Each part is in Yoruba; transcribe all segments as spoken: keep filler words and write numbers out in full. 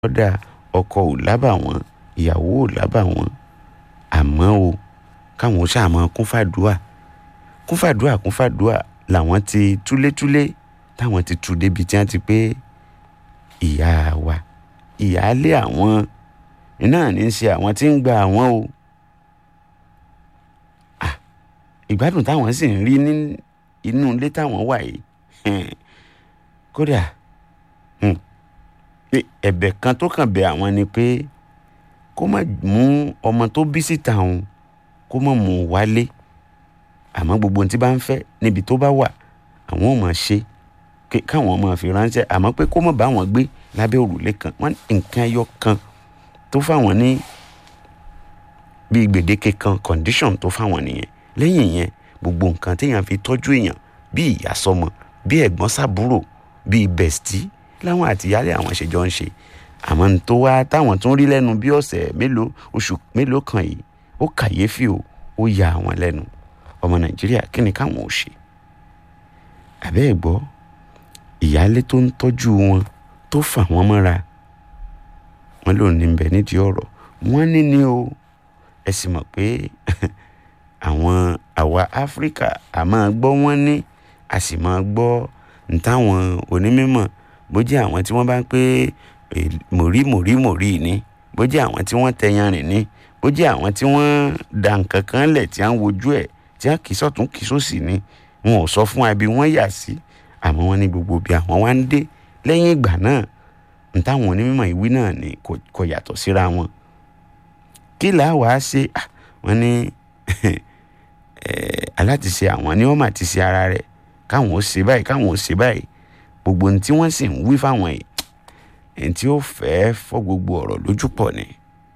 kódà ọkọ ò lábàwọ́n ìyàwó ò lábàwọ́n àmọ́ o káwọn ṣáà máa kún fàdúà kún fàdúà kún fàdúà làwọn ti túlétúlé táwọn ti tú débi tí wọ́n ti pé ìyá wa ìyáálé àwọn iná ní í ṣe àwọn tí ń gba àwọn o ah ìgbádùn táwọn sì ń rí ní inú ilé táwọn wà yìí kódà ẹ̀bẹ̀ kan tó kàn bẹ̀ àwọn ni pé kó má mú ọmọ tó bí síta òun kó má mú wálé àmọ́ gbogbo ohun tí bá ń fẹ́ níbi tó bá wà àwọn ò máa ṣe káwọn máa fi ránṣẹ́ àmọ́ pé kó má bá wọn gbé lábẹ́ òrùlé kan wọ́n nǹkan ẹyọ kan tó fáwọn ní bíi gbèdéke kan condition tó fáwọn nìyẹn lẹ́yìn yẹn gbogbo nǹkan téèyàn fi tọ́jú èèyàn bíi ìyá sọmọ bíi ẹ̀gbọ́n sàbúrò bíi bestie láwọn àtìyálé àwọn ṣèjọ ń ṣe àmọ́ ní tó wá táwọn tó ń rí lẹ́nu bí ọ̀sẹ̀ mélòó oṣù mélòó kan yìí ó kàyéfì o ó ya àwọn lẹ́nu ọmọ nàìjíríà kí ni káwọn ò ṣe àbẹ́ ẹ̀ gbọ́ ìyálé tó ń tọ́jú wọn tó fà wọ́n mọ́ra wọn ló ní bẹ̀ nídìí ọ̀rọ̀ wọ́n ní ní o ẹ sì mọ̀ pé àwọn àwa áfíríkà a máa gbọ́ wọ́n ní a sì máa gbọ́ ní táwọn onímọ̀ bó jẹ́ àwọn tí wọ́n bá ń pé mòrí mòrí mòrí ni bó jẹ́ àwọn tí wọ́n tẹyan rìn ni bó jẹ́ àwọn tí wọ́n da nǹkan kan lẹ̀ tí wọ́n wojú ẹ̀ tí wọ́n kì í sọ̀tún kì í sòsì ni wọn ò sọ fún wa bí wọ́n yà sí àmọ́ wọ́n ní gbogbo bí àwọn wá ń dé lẹ́yìn ìgbà náà ní táwọn onímọ̀ ìwí náà ni kò yàtọ̀ síra wọn kí làá wàá ṣe wọ́n ní alátiṣe àwọn ni wọ́n mà ti ṣe ara rẹ̀ káwọn ó ṣe báyìí káwọn ó ṣe báyìí gbogbo ohun tí wọ́n sì ń wí fáwọn yìí ẹni tí ó fẹ́ fọ́ gbogbo ọ̀rọ̀ lójú pọ̀ ni.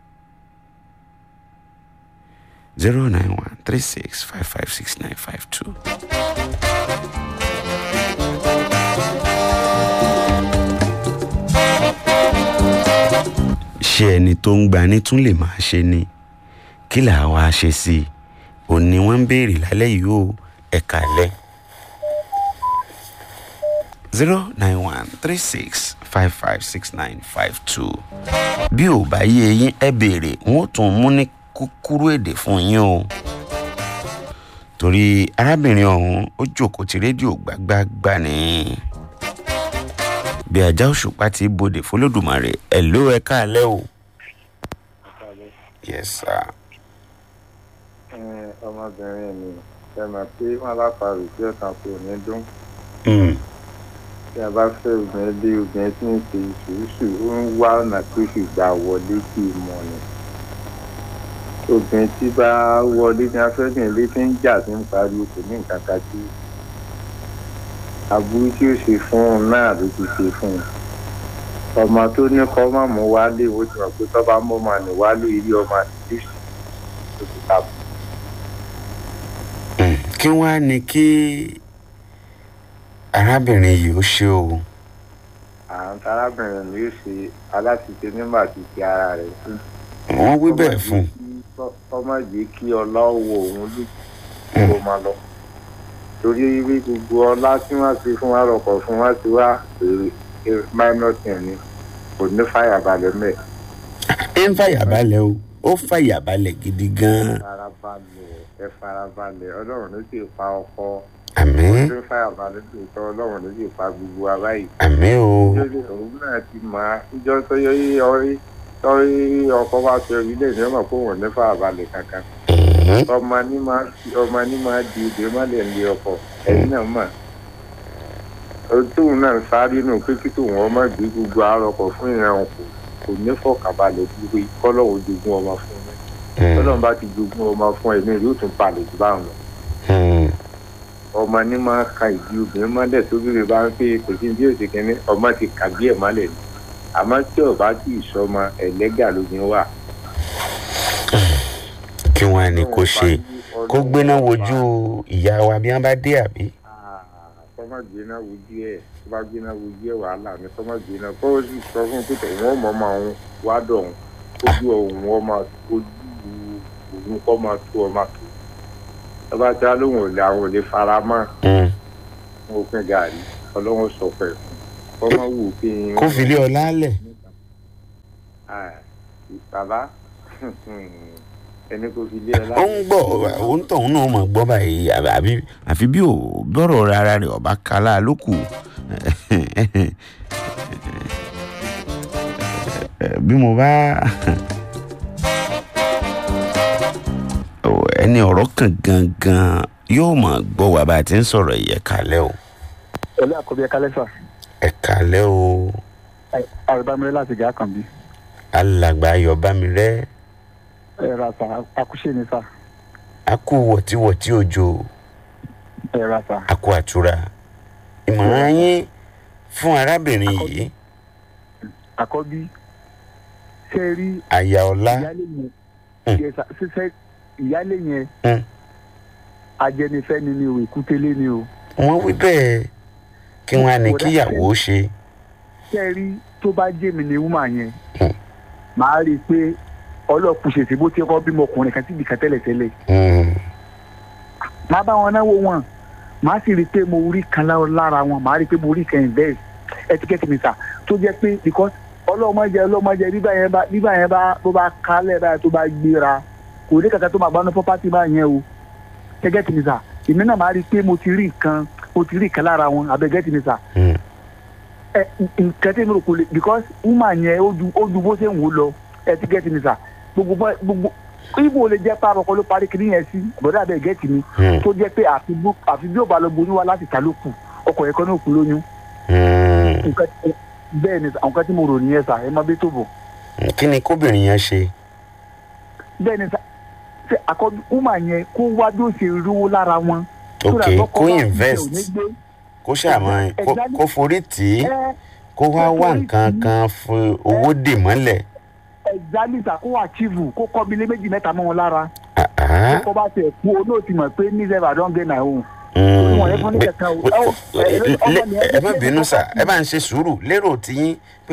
zero nine one three six five five six nine five two. ṣé ẹni tó ń gbani tún lè máa ṣe ni kí làá wá ṣe sí i òní wọ́n ń béèrè lálẹ́ yìí ó ẹ̀ka lẹ́. zero nine one three six five five six nine five two. bí ò bá yé yín ẹ béèrè wọn ò tún mú ní kúkúrú èdè fún yín o torí arábìnrin ọ̀hún ó jókòó ti rédíò gbágbágbá ni bí ajá òṣùpá ti bòde fọlọ́dùmarè ẹ̀ ló ẹ káalẹ́ o. yes sir. ọmọbìnrin mi ẹ mọ̀ pé wọ́n lápá rò sí ẹ̀ka kò ní dún. tí a bá fẹ́ obìnrin bí obìnrin tí ń ṣe ìṣòwò ó ń wá ọ̀nà tó fi gbà wọlé kí i mọ̀ ni. obìnrin tí bá wọlé ní afẹ́bìnrin ilé tí ń jà tí ń pariwo kò ní nǹkan kan tí aburú tí ó ṣe fún un náà ló ti ṣe fún un. ọmọ tó ní kọ́ mọ̀ mú wálé ó ti mọ̀ pé tọ́ bá mọ́ máa ní wálé ilé ọmọ àti ìṣù tó ti ta bù. kí wọ́n á ní kí arábìnrin yìí ó ṣe o. àwọn arábìnrin mi yóò ṣe aláṣìṣe nígbà tí ti ara rẹ̀ sí. wọ́n wí bẹ́ẹ̀ fún un. ọmọ yìí kí ọlá owó òun lù kó máa lọ. torí wí gbogbo ọlá tí wọ́n ti fún wa rọ̀kọ̀ fún wa ti wá èrè minus ni kò ní fàyàbalẹ̀ mẹ́. ẹ ń fàyàbalẹ̀ o ó fàyàbalẹ̀ gidi gan-an. ẹ farabalẹ̀ ẹ farabalẹ̀ ọlọ́run ló sì pa ọkọ. àmín. ó fàyàbalẹ̀ tó tọ́ ọlọ́run ló sì pa gbogbo wa báyìí. àmín o. òun náà ti máa ìjọ tó yẹ ọrí tọ́rí ọkọ bá sọ ilé ìní ọmọ pé wọ́n ní fàyàbalẹ̀ kankan. ọmọ ní máa ọmọ ní máa di ìdè mọ́lẹ̀ ní ọkọ ẹ̀yìn náà mà. tóun náà sáré nù pé kí tóun ọmọ gbé gbogbo àrọ̀kọ̀ fún ìran kù kò ní fọkànbalẹ̀ gbogbo kọ́lọ́wọ́ jogún ọmọ fún mi. tọ́lọ́run bá ti jogún ọmọ fún ẹ̀mí yóò tún balẹ̀ jù báwọn lọ. ọmọ ní máa ka ìdí obìnrin mọ́lẹ̀ tóbìnrin bá ń pè kò sí bí òsì kínní ọmọ ti kàbí ẹ̀ mọ́lẹ̀ ni àmọ́ tí ọba tí ìsọmọ ẹlẹ́gà lóbi wà. kí wọ́n á ní kó ṣe kó gbéná wojú ìyá wa bí wọ́n bá dé àbí. kọ́mọ gbéná wojú ẹ̀ tó bá gbéná wojú ẹ̀ wàhálà ni kọ́mọ gbéná kó o sì sọ fún pété òun ọmọ ọmọ òun wá dọ̀ òun ojú òun ọmọ ojú òun kọ́ máa tó ọmọ tó ọba tí a lóun ò lè àwọn ò lè fara mọ́ wọn ò pín gàrí ọlọ́run sọ pẹ̀ fún kọ́mọ wù kí n. kó fi lé ọlá lẹ̀. bàbá ẹni kò fi lé ẹ ó ń gbọ́ òun tóun náà mọ̀ gbọ́ báyìí àbí àfi bí ò bọ́rọ̀ rárá rẹ̀ ọ̀bá kálá lókù bí mo bá ẹni ọ̀rọ̀ kan gangan yóò mọ̀ gbọ́ wà bá a ti ń sọ̀rọ̀ yẹ kálẹ̀ o. ẹlú àkọ́bí ẹ kálẹ̀ sà. ẹ kálẹ̀ o. àrùbámirẹ́ láti gà kàn bí. alàgbà ayọ̀bámirẹ́. ẹ ra sà akúṣe ni sà. a kú wọ̀tíwọ̀tí òjò. ẹ ra sà. a kú àtúrà. ìmọ̀ràn yín fún arábìnrin yìí. àkọ́bí ṣe rí. àyà ọlá. ìyálé yẹn ṣiṣẹ́ ìyálé yẹn ajẹnifẹ́ ni ni o èkútélé ni o. wọ́n wí bẹ́ẹ̀ kí wọ́n á ní kíyàwó ṣe. ṣe rí tó bá jẹ́ mi ni wúmà yẹn màá rí i pé ọlọ́ọ̀kú ṣèṣe bó ti kọ́ bímọ ọkùnrin kan síbi kan tẹ́lẹ̀tẹ́lẹ̀. màá bá wọn náwó wọn màá sì rí i pé mo rí kan lára wọn màá rí i pé mo rí kan invest etiquette mi sà tó jẹ́ pé because ọlọ́mọdé ọlọ́mọdé bíbá yẹn bá bíbá yẹn bá tó bá kálẹ̀ báyìí tó bá gbéra kò ní kankan tó máa gbanú property bá yẹn o etiquette mi sà èmi náà màá rí i pé mo ti rí nǹkan mo ti rí nǹkan lára wọn abẹ́gẹ́tì mi sà. ẹ nǹkan tí mi rò kò lè because woman yẹn ó ju ó ju bó ṣe ń wò lọ etiquette mi sà gbogbo gbogbo ibo lè jẹ́ pààrọ̀ kọ́ ló parí kiri yẹn sí bọ́dọ̀ abẹ́gẹ́tì mi tó jẹ́ pé àfi bí ó bá lọ gbóyún wá láti ta ló kù ọkọ̀ ẹ̀kọ́ náà kú lóyún. bẹ́ẹ̀ ni àwọn kan tí mo rò nìyẹn sà ẹ má bẹ́ tó bọ̀. kí ni kóbìnrin yẹn ṣe. bẹ́ẹ̀ ni sà ṣe àkọ́bí woman yẹn kó wá bí ó ṣe rówó lára wọn. ok kó invest kó ṣàmọ kó forí tì í kó wá wá nǹkan kan fún owó dè mọ́lẹ̀. exactly sà kó achieve kó kọ́ bí lé méjì mẹ́ta mọ́ wọn lára. kó bá tẹ̀ kú o náà ti mọ̀ pé ní sẹ́fà don get my own. ẹ má bínú sà ẹ bá ń ṣe sùúrù lérò tiyín pé